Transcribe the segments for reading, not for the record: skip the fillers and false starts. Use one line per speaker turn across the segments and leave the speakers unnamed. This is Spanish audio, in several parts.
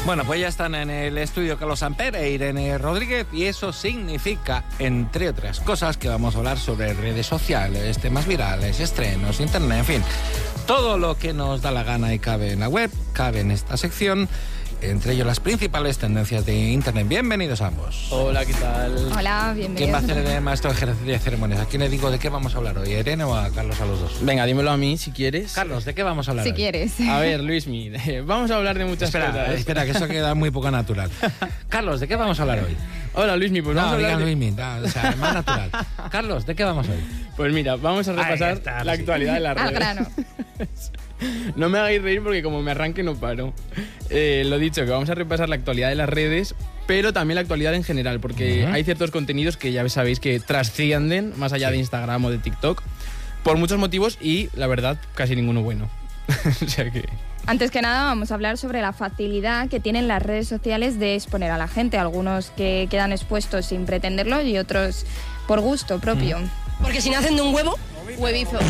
Bueno, pues ya están en el estudio Carlos Samper e Irene Rodríguez y eso significa, entre otras cosas, que vamos a hablar sobre redes sociales, temas virales, estrenos, internet, en fin. Todo lo que nos da la gana y cabe en la web, cabe en esta sección, entre ellos las principales tendencias de internet. Bienvenidos ambos.
Hola, ¿qué tal?
Hola, bienvenidos.
¿Quién va a hacer el maestro de ceremonias? ¿A quién le digo de qué vamos a hablar hoy? ¿A Irene o a Carlos, a los dos?
Venga, dímelo a mí si quieres.
Carlos, ¿de qué vamos a hablar
Si
hoy?
quieres.
A ver, Luismi, vamos a hablar de muchas cosas.
Espera, que eso queda muy poco natural. Carlos, ¿de qué vamos a hablar hoy?
Hola, Luismi, pues vamos a hablar
Luismi, o sea, más natural. Carlos, ¿de qué vamos hoy?
Pues mira, vamos a repasar la actualidad de las redes.
Al grano.
No me hagáis reír porque como me arranque no paro. Lo dicho, que vamos a repasar la actualidad de las redes, pero también la actualidad en general, porque hay ciertos contenidos que ya sabéis que trascienden más allá de Instagram o de TikTok, por muchos motivos y, la verdad, casi ninguno bueno. O sea que...
Antes que nada, vamos a hablar sobre la facilidad que tienen las redes sociales de exponer a la gente. Algunos que quedan expuestos sin pretenderlo y otros por gusto propio.
Porque si nacen de un huevo...
Huevizo.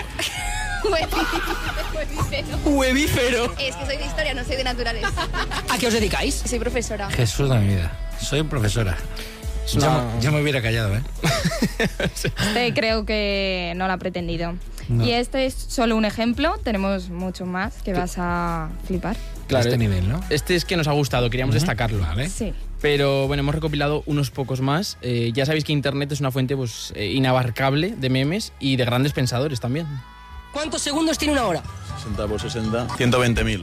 ¡Huevífero!
Es que soy de historia, no soy de naturales.
¿A qué os dedicáis?
Soy profesora.
Jesús de mi vida, soy profesora. Yo me hubiera callado, ¿eh?
Creo que no lo ha pretendido.
No.
Y este es solo un ejemplo, tenemos mucho más que vas a flipar.
Claro,
este nivel, ¿no?
Este es que nos ha gustado, queríamos destacarlo.
Vale.
Sí.
Pero bueno, hemos recopilado unos pocos más. Ya sabéis que Internet es una fuente pues, inabarcable de memes y de grandes pensadores también.
¿Cuántos segundos tiene una hora?
60 por 60, 120.000.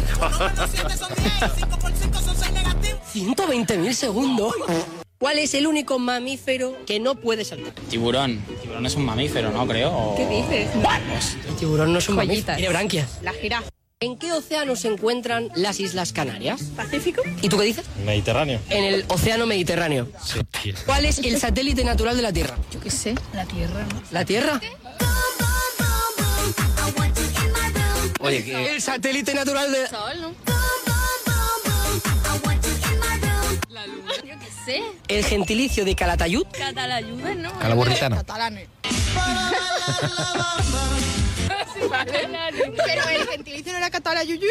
120.000 segundos. ¿Cuál es el único mamífero que no puede saltar?
Tiburón. Tiburón es un mamífero, ¿no? Creo.
¿Qué dices?
El tiburón no es un mamífero,
Joyitas.
tiene branquias.
La jirafa.
¿En qué océano se encuentran las Islas Canarias?
¿Pacífico?
¿Y tú qué dices?
Mediterráneo.
En el océano Mediterráneo. ¿Cuál es el satélite natural de la Tierra?
Yo qué sé, la Tierra.
¿La Tierra?
Oye, que...
El satélite natural de...
Sol, ¿no? La luna. Yo qué sé.
El gentilicio de Calatayud.
Catalayud, ¿no?
Calaburritano.
Catalanes. Pero el gentilicio no era catalayuyu.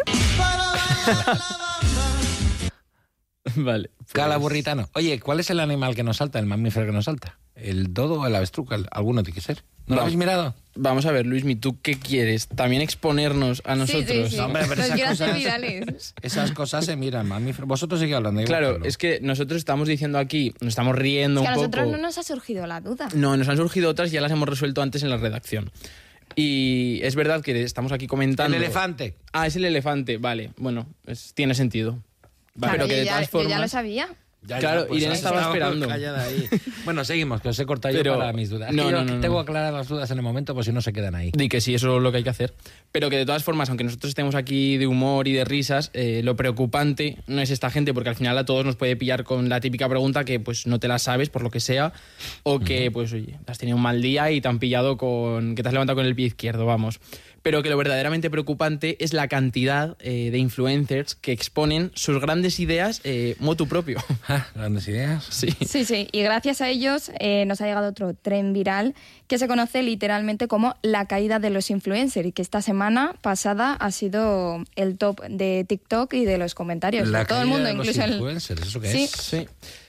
Vale. pues-
Calaburritano. Oye, ¿cuál es el animal que nos salta, el mamífero que nos salta? ¿El dodo o el avestruz? Alguno tiene que ser. ¿No lo habéis mirado?
Vamos a ver, Luismi, ¿tú qué quieres? ¿También exponernos a nosotros?
Sí.
No, hombre, pero
Los
esas
quiero hacer
cosas-
virales.
Esas cosas se miran, mamífero. Vosotros seguís hablando. yo
Claro,
hablo.
es que nosotros estamos diciendo aquí, nos estamos riendo
Es que a
un
nosotros
poco.
no nos ha surgido la duda.
No, nos han surgido otras y ya las hemos resuelto antes en la redacción. Y es verdad que estamos aquí comentando...
El elefante.
Ah, es el elefante, vale. Bueno, tiene sentido.
Claro,
pero que de todas
yo ya lo
formas...
sabía.
Claro, Irene
has
estaba
estado
esperando.
callada ahí. Bueno, seguimos, que os he cortado
Pero-
yo para mis dudas. Es
no,
que yo
no, no,
tengo
no.
que aclarar las dudas en el momento, pues si no se quedan ahí.
Di que sí, eso es lo que hay que hacer. Pero que de todas formas, aunque nosotros estemos aquí de humor y de risas, lo preocupante no es esta gente, porque al final a todos nos puede pillar con la típica pregunta que pues no te la sabes por lo que sea, o que pues oye, has tenido un mal día y te han pillado con que te has levantado con el pie izquierdo, vamos. Pero que lo verdaderamente preocupante es la cantidad de influencers que exponen sus grandes ideas motu propio.
Ah, grandes ideas.
Sí.
Sí, y gracias a ellos nos ha llegado otro tren viral que se conoce literalmente como la caída de los influencers y que esta semana pasada ha sido el top de TikTok y de los comentarios.
La
de todo el
caída
mundo,
de los
incluso el...
influencers, ¿eso qué
Sí.
es?
Sí.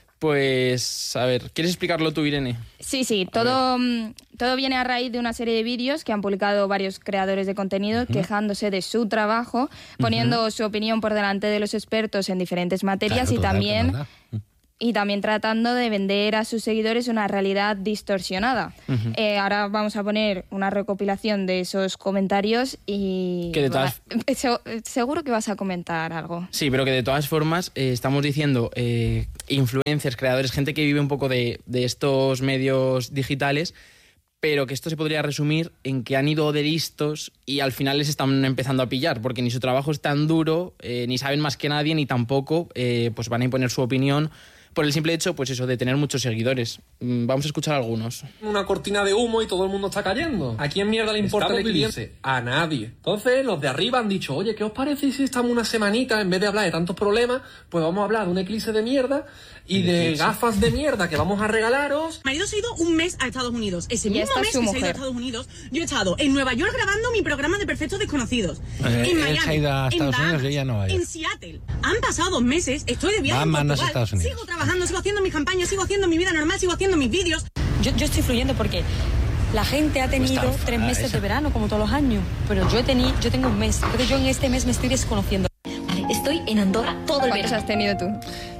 Pues, a ver, ¿quieres explicarlo tú, Irene?
Sí, todo viene a raíz de una serie de vídeos que han publicado varios creadores de contenido quejándose de su trabajo, poniendo su opinión por delante de los expertos en diferentes materias
Claro, total,
y
¿verdad?
también tratando de vender a sus seguidores una realidad distorsionada. Ahora vamos a poner una recopilación de esos comentarios y
Que de todas-
seguro que vas a comentar algo.
Sí, pero que de todas formas estamos diciendo influencers, creadores, gente que vive un poco de estos medios digitales, pero que esto se podría resumir en que han ido de listos y al final les están empezando a pillar, porque ni su trabajo es tan duro, ni saben más que nadie, ni tampoco pues van a imponer su opinión por el simple hecho, pues eso, de tener muchos seguidores. Vamos a escuchar algunos.
Una cortina de humo y todo el mundo está cayendo. ¿A quién mierda le importa el cliente? A nadie. Entonces los de arriba han dicho, oye, ¿qué os parece si estamos una semanita, en vez de hablar de tantos problemas, pues vamos a hablar de un eclipse de mierda y de gafas de mierda que vamos a regalaros?
Mi marido se ha ido un mes a Estados Unidos. Ese mismo mes que se ha ido a Estados Unidos, yo he estado en Nueva York grabando mi programa de Perfectos Desconocidos. En Miami,
se ha ido a Estados Unidos y ella no va a ir.
En Seattle. Han pasado 2 meses, estoy de viaje en Portugal.
No es Estados Unidos.
Sigo trabajando, sigo haciendo mis campañas, sigo haciendo mi vida normal, sigo haciendo mis vídeos.
Yo estoy fluyendo porque la gente ha tenido 3 meses de verano, como todos los años. Pero yo tengo un mes. Entonces yo en este mes me estoy desconociendo.
Vale, estoy en Andorra todo el verano.
¿Cuántos has tenido tú?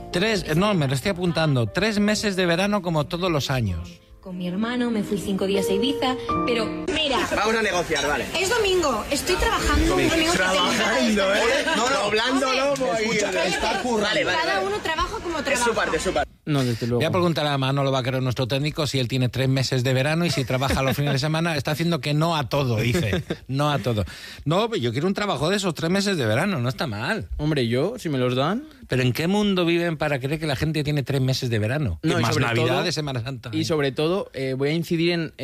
3, no, me lo estoy apuntando. 3 meses de verano como todos los años.
Con mi hermano me fui 5 días a Ibiza, pero mira...
Vamos a negociar, vale.
Es domingo, estoy trabajando.
Trabajando, ¿eh? No, doblando lomo y está currando.
Cada uno trabaja como trabaja.
Es su parte, es su parte.
No, desde luego.
Voy a preguntar a Manolo Vaquero, nuestro técnico, si él tiene 3 meses de verano y si trabaja los fines de semana. Está haciendo que no a todo, dice. No a todo. No, yo quiero un trabajo de esos 3 meses de verano, no está mal.
Hombre, yo, si me los dan...
¿Pero en qué mundo viven para creer que la gente tiene 3 meses de verano?
No,
y más Navidad
todo,
de Semana Santa.
Y sobre todo, voy a incidir en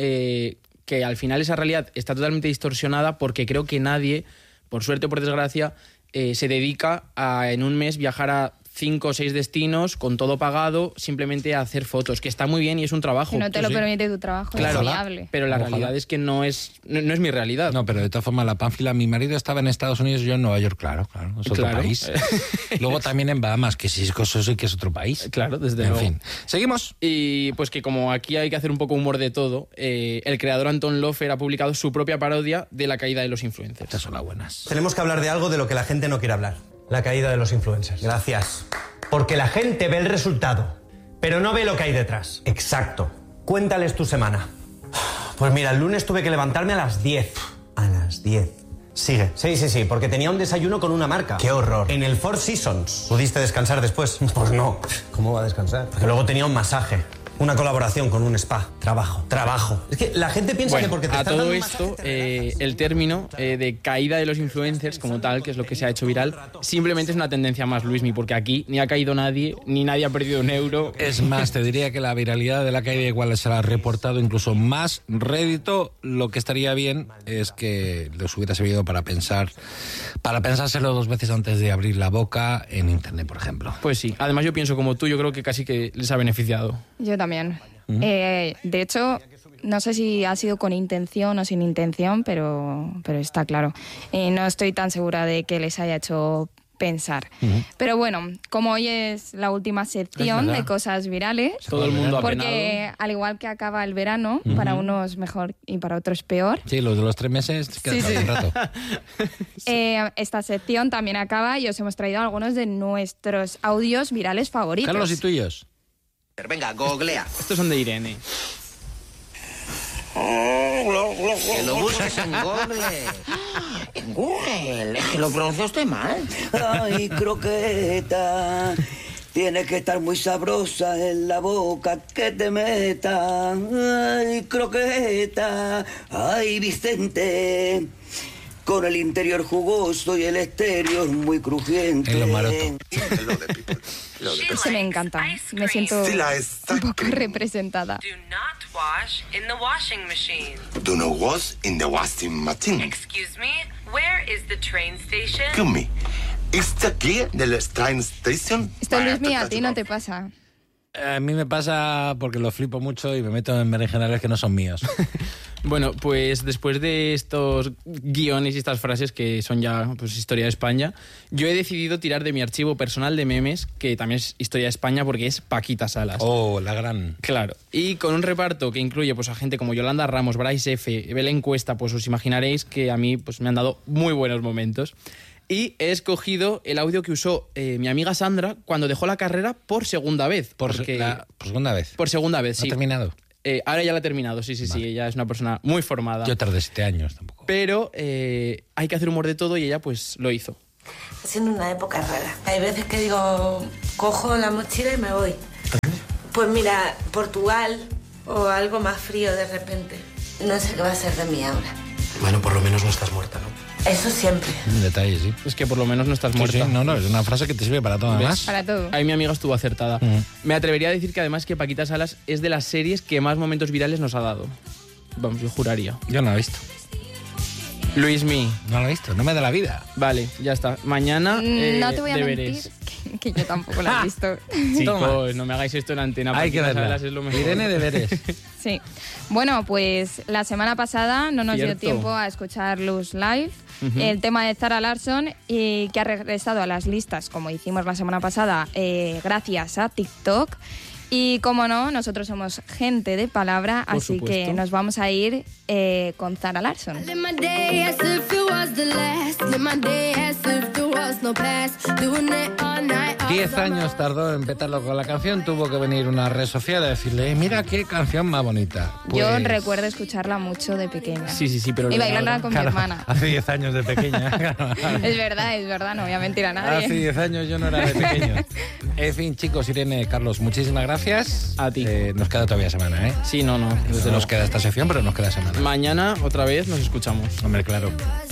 que al final esa realidad está totalmente distorsionada porque creo que nadie, por suerte o por desgracia, se dedica a en un mes viajar a 5 o 6 destinos con todo pagado, simplemente a hacer fotos, que está muy bien y es un trabajo.
Si no te lo permite tu trabajo,
claro,
es viable.
Pero la realidad es que no es mi realidad.
No, pero de todas formas, la Pánfila, mi marido estaba en Estados Unidos y yo en Nueva York, claro, es otro país. Luego también en Bahamas, que sí, eso sí que es otro país.
Claro, desde luego.
En fin, seguimos.
Y pues que como aquí hay que hacer un poco humor de todo, el creador Anton Lofer ha publicado su propia parodia de la caída de los influencers.
Estas son las buenas.
Tenemos que hablar de algo de lo que la gente no quiere hablar. La caída de los influencers. Gracias. Porque la gente ve el resultado, pero no ve lo que hay detrás. Exacto. Cuéntales tu semana. Pues mira, el lunes tuve que levantarme a las 10. A las 10. Sigue. Sí, porque tenía un desayuno con una marca. ¡Qué horror! En el Four Seasons. ¿Pudiste descansar después? Pues no. ¿Cómo va a descansar? Porque luego tenía un masaje. Una colaboración con un spa. Trabajo. Es que la gente piensa que porque te estás dando un masaje...
A todo esto, el término de caída de los influencers como tal, que es lo que se ha hecho viral, simplemente es una tendencia más, Luismi, porque aquí ni ha caído nadie, ni nadie ha perdido un euro.
Es más, te diría que la viralidad de la caída igual se la ha reportado incluso más rédito. Lo que estaría bien es que les hubiera servido para pensárselo 2 veces antes de abrir la boca en internet, por ejemplo.
Pues sí, además yo pienso como tú, yo creo que casi que les ha beneficiado.
Yo también. De hecho, no sé si ha sido con intención o sin intención, pero está claro. No estoy tan segura de que les haya hecho pensar. Pero bueno, como hoy es la última sección de cosas virales,
todo el mundo
porque al igual que acaba el verano, para unos mejor y para otros peor.
Sí, los de los 3 meses quedan un rato.
Esta sección también acaba y os hemos traído algunos de nuestros audios virales favoritos.
Carlos, ¿y tuyos?
Venga, googlea.
Estos son de Irene.
Que lo busques en Google. En Google. Es que lo pronuncia usted mal.
Ay, croqueta. Tiene que estar muy sabrosa en la boca que te meta. Ay, croqueta. Ay, Vicente. Con el interior jugoso y el exterior muy crujiente.
En lo maroto.
Ese me encanta. Me siento un poco representada.
Do not wash in the washing machine.
Do not wash in the washing machine.
Excuse me, where is the train station?
Excuse me, is the key de la train station?
Esto, Luismi, a ti no te pasa.
A mí me pasa porque lo flipo mucho y me meto en berenjenales que no son míos.
Bueno, pues después de estos guiones y estas frases que son ya pues historia de España, yo he decidido tirar de mi archivo personal de memes, que también es historia de España porque es Paquita Salas.
Oh, la gran.
Claro. Y con un reparto que incluye pues a gente como Yolanda Ramos, Bryce F., Belén Cuesta, pues os imaginaréis que a mí pues me han dado muy buenos momentos. Y he escogido el audio que usó mi amiga Sandra cuando dejó la carrera por segunda vez.
¿Por segunda vez?
Por segunda vez, sí.
¿Ha terminado?
Ahora ya la ha terminado, sí, vale. Ella es una persona muy formada.
Yo tardé 7 años tampoco.
Pero hay que hacer humor de todo y ella pues lo hizo.
Está siendo una época rara. Hay veces que digo, cojo la mochila y me voy. Pues mira, Portugal o algo más frío de repente. No sé qué va a ser de mí ahora.
Bueno, por lo menos no estás muerta, ¿no?
Eso siempre.
Un detalle, sí.
Es que por lo menos no estás muerta.
Sí, no, es una frase que te sirve para todo, además.
Para todo.
Ahí mi amiga estuvo acertada. Me atrevería a decir que además que Paquita Salas es de las series que más momentos virales nos ha dado. Vamos, yo juraría.
Yo no lo he visto.
Luismi.
No lo he visto, no me da la vida.
Vale, ya está. Mañana
no te voy a
deberes.
mentir que yo tampoco lo he visto.
Chicos, no me hagáis esto en antena.
Hay que
Paquita
verla.
Salas es lo mejor.
Irene, deberes.
Sí. Bueno, pues la semana pasada no nos dio
Cierto.
tiempo a escuchar Loose Live, el tema de Zara Larsson, y que ha regresado a las listas, como hicimos la semana pasada, gracias a TikTok. Y como no, nosotros somos gente de palabra,
Por
así
supuesto.
que nos vamos a ir con Zara Larsson.
10 años tardó en petarlo con la canción, tuvo que venir una red social a decirle, mira qué canción más bonita.
Yo
Pues,
recuerdo escucharla mucho de pequeña.
Sí, pero...
Y bailarla con mi hermana.
Hace 10 años de pequeña.
Es verdad, no voy a mentir a nadie.
Hace 10 años yo no era de pequeño. En fin, chicos, Irene, Carlos, muchísimas gracias.
A ti.
Nos queda todavía semana, ¿eh?
Sí, no.
Nos queda esta sección, pero nos queda semana.
Mañana otra vez nos escuchamos.
Hombre, claro.